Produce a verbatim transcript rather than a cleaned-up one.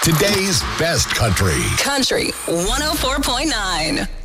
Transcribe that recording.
Today's best country. Country one oh four point nine.